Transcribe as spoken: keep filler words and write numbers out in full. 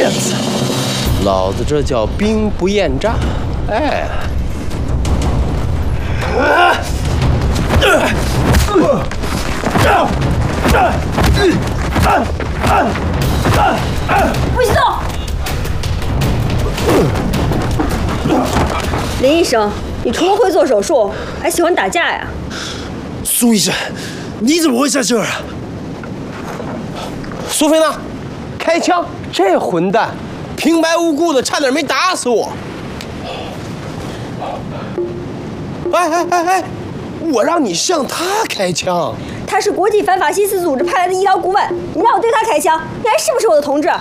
叶子，老子这叫兵不厌诈。哎。 不许动！林医生，你除了会做手术，还喜欢打架呀？ 苏医生，你怎么会在这儿啊？ 苏菲呢？开枪！这混蛋，平白无故的差点没打死我。哎哎哎哎！我让你向他开枪。 他是国际反法西斯组织派来的医疗顾问，你让我对他开枪，你还是不是我的同志？